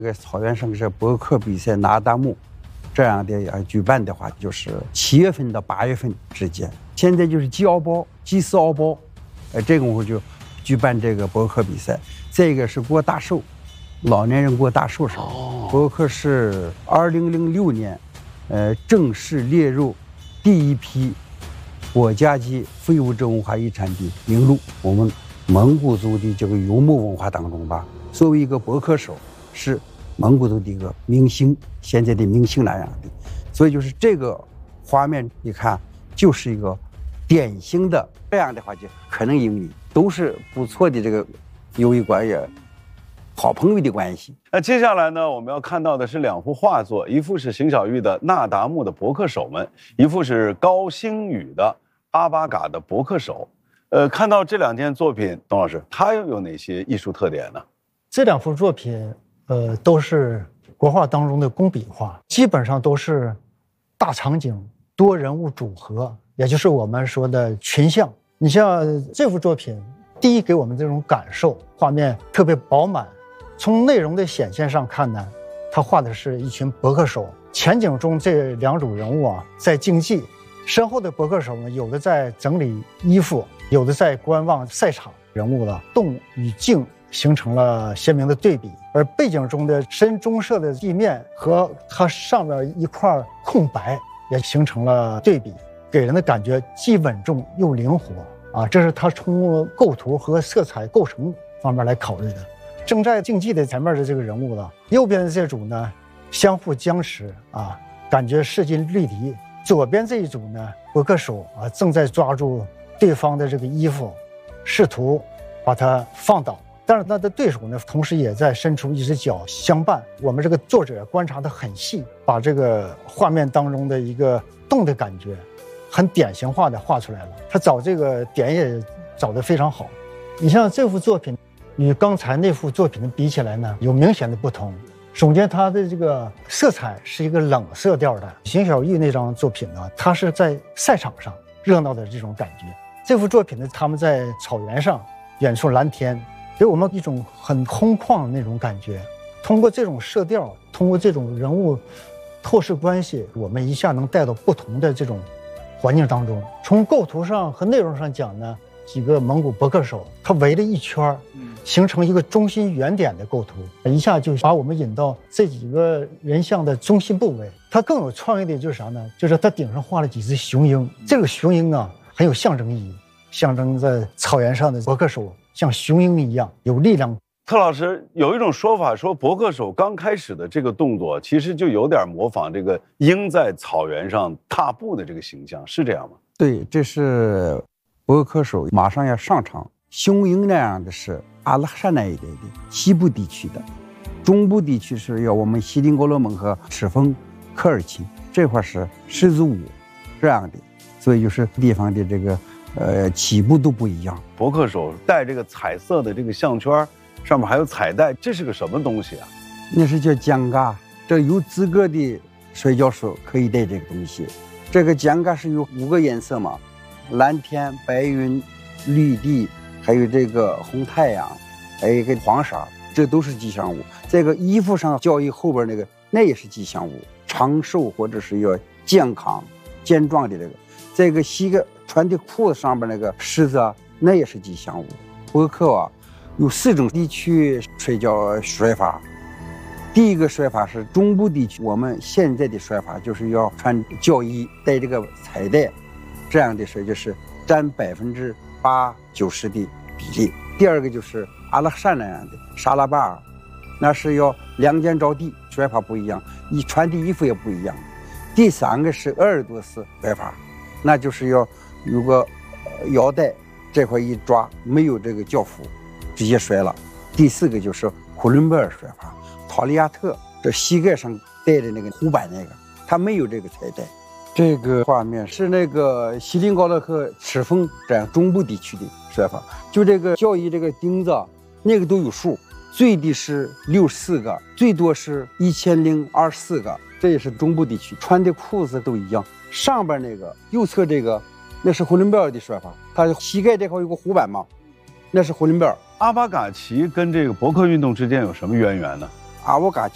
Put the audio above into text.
这个草原上是博克比赛拿大木这样的举办的话，就是7月份到8月份之间。现在就是鸡丝熬包，这个我就举办这个博克比赛。这个是过大寿，老年人过大寿时候，博克是2006年，正式列入第一批国家级非物质文化遗产的名录。我们蒙古族的这个游牧文化当中吧，作为一个博克手，是蒙古族的一个明星，现在的明星那样的。所以就是这个画面一看，就是一个典型的，这样的话就可能英语都是不错的这个友谊关系，好朋友的关系。 那接下来呢，我们要看到的是2幅画作，一幅是邢小玉的《那达慕的博克手们》，一幅是高星宇的《阿巴嘎的博克手》。看到这2件作品，董老师，它有哪些艺术特点呢？ 这2幅作品，都是国画当中的工笔画，基本上都是大场景、多人物组合，也就是我们说的群像。你像这幅作品，第一给我们这种感受，画面特别饱满。从内容的显现上看呢，他画的是一群博克手，前景中这2组人物在竞技，身后的博克手呢，有的在整理衣服，有的在观望赛场。人物的动与静形成了鲜明的对比，而背景中的深棕色的地面和它上面一块空白也形成了对比，给人的感觉既稳重又灵活这是他从构图和色彩构成方面来考虑的。正在竞技的前面的这个人物右边的这组呢相互僵持感觉势均力敌。左边这一组呢，博克手正在抓住对方的这个衣服，试图把它放倒，但是他的对手呢，同时也在伸出一只脚相伴。我们这个作者观察得很细，把这个画面当中的一个动的感觉很典型化的画出来了。他找这个点也找得非常好。你像这幅作品与刚才那幅作品比起来呢，有明显的不同。首先它的这个色彩是一个冷色调的，邢小玉那张作品呢，它是在赛场上热闹的这种感觉。这幅作品呢，他们在草原上，远处蓝天，给我们一种很空旷的那种感觉。通过这种色调，通过这种人物透视关系，我们一下能带到不同的这种环境当中。从构图上和内容上讲呢，几个蒙古博克手，他围了一圈，形成一个中心圆点的构图，一下就把我们引到这几个人像的中心部位。它更有创意的就是啥呢？就是它顶上画了几只雄鹰，这个雄鹰很有象征意义，象征在草原上的博克手像雄鹰一样有力量。 特老师，有一种说法说，博克手刚开始的这个动作，其实就有点模仿这个鹰在草原上踏步的这个形象，是这样吗？ 对，这是博克手马上要上场。雄鹰那样的是阿拉善那一带的西部地区的，中部地区是要我们锡林郭勒盟和赤峰、科尔沁这块是狮子舞这样的，所以就是地方的这个起步都不一样。 博克手戴这个彩色的这个项圈，上面还有彩带，这是个什么东西啊？ 那是叫将嘎，这有资格的摔跤手可以戴这个东西。这个将嘎是有5个颜色嘛，蓝天、白云、绿地，还有这个红太阳，还有一个黄沙，这都是吉祥物。这个衣服上交椅后边那也是吉祥物，长寿或者是要健康、健壮的这个膝盖穿的裤子上边那个狮子那也是吉祥物。博克有4种地区摔跤摔法。第一个摔法是中部地区，我们现在的摔法就是要穿胶衣，带这个彩带，这样的摔就是占80%、90%的比例。第二个就是阿拉善那样的沙拉巴尔，那是要2肩着地，摔法不一样，穿的衣服也不一样。第3个是鄂尔多斯摔法，那就是要有个腰带，这块一抓没有这个教服，直接摔了。第4个就是呼伦贝尔摔法，陶里亚特这膝盖上带的那个护板它没有这个彩带。这个画面是那个锡林郭勒和赤峰这样中部地区的摔法，就这个交椅这个钉子那个都有数，最低是64个，最多是1024个，这也是中部地区。穿的裤子都一样，上边那个右侧这个那是呼伦贝尔的摔法，它膝盖这块有个护板嘛，那是呼伦贝尔。 阿巴嘎旗跟这个博克运动之间有什么渊源呢？ 阿瓦嘎